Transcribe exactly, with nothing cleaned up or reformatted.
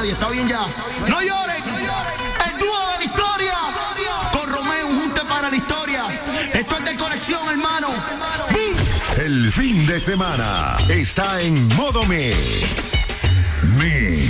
nadie, está bien ya. No lloren, el dúo de la historia, con Romeo, un junte para la historia. Esto es de colección, hermano. El fin de semana está en modo mix. Mix.